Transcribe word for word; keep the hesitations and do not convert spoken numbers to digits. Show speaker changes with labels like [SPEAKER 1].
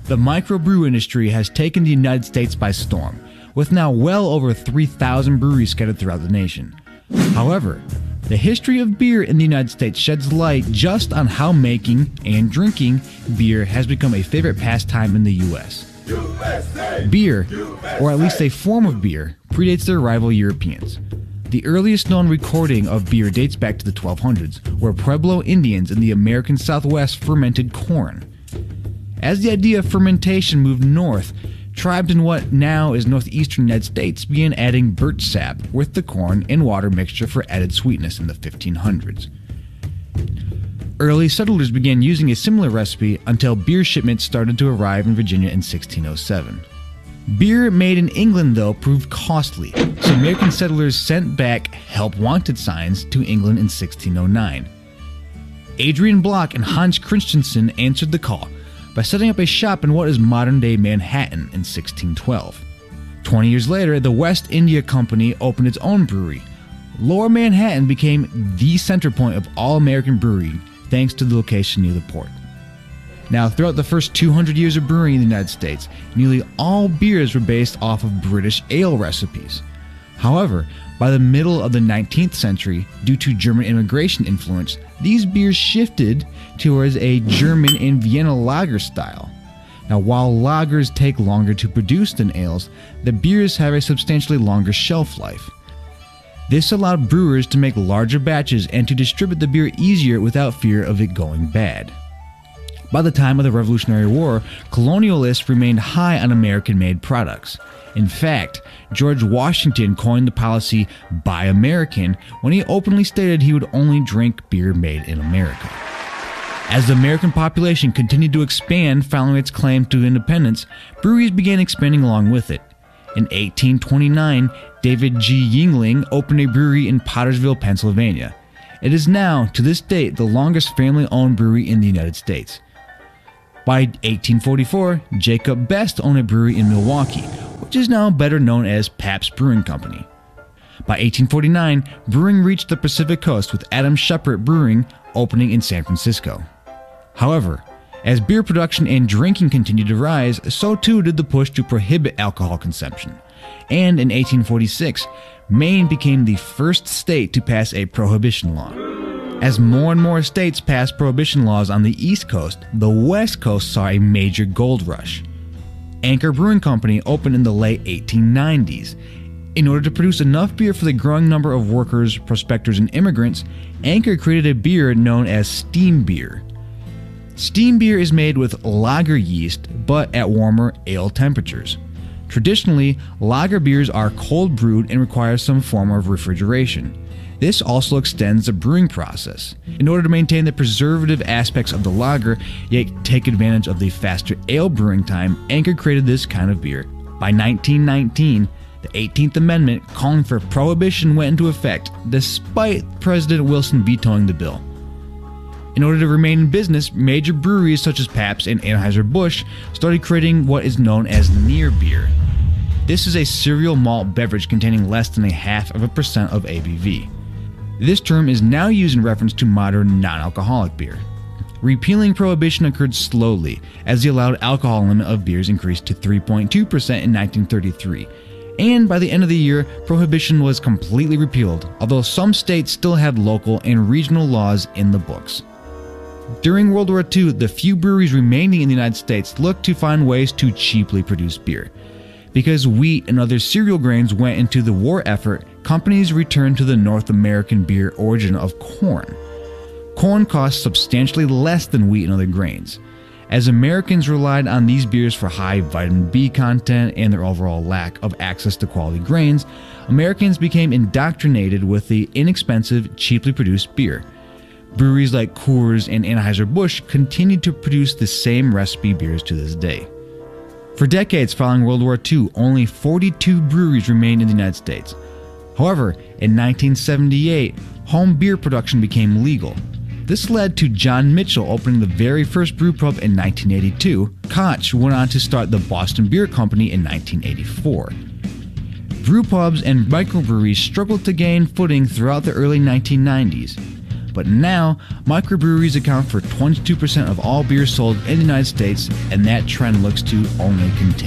[SPEAKER 1] The microbrew industry has taken the United States by storm, with now well over three thousand breweries scattered throughout the nation. However, the history of beer in the United States sheds light just on how making and drinking beer has become a favorite pastime in the U S. U S A! Beer, U S A! Or at least a form of beer, predates their rival Europeans. The earliest known recording of beer dates back to the twelve hundreds, where Pueblo Indians in the American Southwest fermented corn. As the idea of fermentation moved north, tribes in what now is northeastern United States began adding birch sap with the corn and water mixture for added sweetness in the fifteen hundreds. Early settlers began using a similar recipe until beer shipments started to arrive in Virginia in sixteen oh seven. Beer made in England, though, proved costly, so American settlers sent back help wanted signs to England in sixteen oh nine. Adrian Block and Hans Christensen answered the call by setting up a shop in what is modern-day Manhattan in sixteen twelve. Twenty years later, the West India Company opened its own brewery. Lower Manhattan became the center point of all American brewing thanks to the location near the port. Now, throughout the first two hundred years of brewing in the United States, nearly all beers were based off of British ale recipes. However, by the middle of the nineteenth century, due to German immigration influence, these beers shifted towards a German and Vienna lager style. Now, while lagers take longer to produce than ales, the beers have a substantially longer shelf life. This allowed brewers to make larger batches and to distribute the beer easier without fear of it going bad. By the time of the Revolutionary War, colonialists remained high on American-made products. In fact, George Washington coined the policy "Buy American" when he openly stated he would only drink beer made in America. As the American population continued to expand following its claim to independence, breweries began expanding along with it. In eighteen twenty-nine, David G. Yuengling opened a brewery in Pottersville, Pennsylvania. It is now, to this date, the longest family-owned brewery in the United States. By eighteen forty-four, Jacob Best owned a brewery in Milwaukee, which is now better known as Pabst Brewing Company. By eighteen forty-nine, brewing reached the Pacific Coast with Adam Shepard Brewing opening in San Francisco. However, as beer production and drinking continued to rise, so too did the push to prohibit alcohol consumption. And in eighteen forty-six, Maine became the first state to pass a prohibition law. As more and more states passed prohibition laws on the East Coast, the West Coast saw a major gold rush. Anchor Brewing Company opened in the late eighteen nineties. In order to produce enough beer for the growing number of workers, prospectors, and immigrants, Anchor created a beer known as steam beer. Steam beer is made with lager yeast, but at warmer ale temperatures. Traditionally, lager beers are cold brewed and require some form of refrigeration. This also extends the brewing process. In order to maintain the preservative aspects of the lager, yet take advantage of the faster ale brewing time, Anchor created this kind of beer. By nineteen nineteen, the eighteenth Amendment calling for prohibition went into effect, despite President Wilson vetoing the bill. In order to remain in business, major breweries such as Pabst and Anheuser-Busch started creating what is known as near beer. This is a cereal malt beverage containing less than a half of a percent of A B V. This term is now used in reference to modern non-alcoholic beer. Repealing prohibition occurred slowly, as the allowed alcohol limit of beers increased to three point two percent in nineteen thirty-three, and by the end of the year, prohibition was completely repealed, although some states still had local and regional laws in the books. During World War Two, the few breweries remaining in the United States looked to find ways to cheaply produce beer. Because wheat and other cereal grains went into the war effort, companies returned to the North American beer origin of corn. Corn costs substantially less than wheat and other grains. As Americans relied on these beers for high vitamin B content and their overall lack of access to quality grains, Americans became indoctrinated with the inexpensive, cheaply produced beer. Breweries like Coors and Anheuser-Busch continued to produce the same recipe beers to this day. For decades following World War Two, only forty-two breweries remained in the United States. However, in nineteen seventy-eight, home beer production became legal. This led to John Mitchell opening the very first brew pub in nineteen eighty-two. Koch went on to start the Boston Beer Company in nineteen eighty-four. Brew pubs and microbreweries struggled to gain footing throughout the early nineteen nineties. but now microbreweries account for twenty-two percent of all beer sold in the United States, and that trend looks to only continue.